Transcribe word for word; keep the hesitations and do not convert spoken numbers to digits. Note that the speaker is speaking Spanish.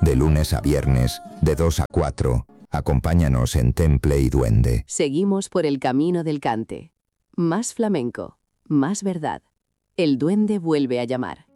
De lunes a viernes, de dos a cuatro, acompáñanos en Temple y Duende. Seguimos por el camino del cante. Más flamenco, más verdad. El duende vuelve a llamar.